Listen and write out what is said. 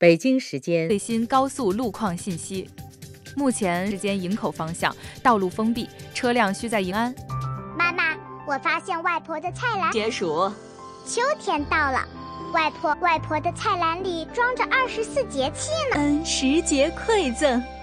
北京时间最新高速路况信息：目前时间营口方向道路封闭，车辆需在营安。 妈妈，我发现外婆的菜篮解暑。 秋天到了，外婆的菜篮里装着24节气呢。 10节馈赠。